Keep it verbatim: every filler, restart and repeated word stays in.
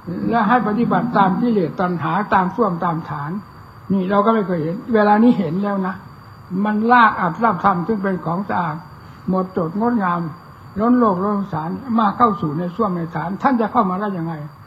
และให้ปฏิบัติตามกิเลสตัณหาตามส้วมตามฐานนี่เราก็ไม่เคยเห็นเวลานี้เห็นแล้วนะมันลากอัตรับธรรมซึ่งเป็นของสะอาดหมดจดงดงามล้นโลกล้นสารมาเข้าสู่ในส้วมในฐานท่านจะเข้ามาได้ยังไง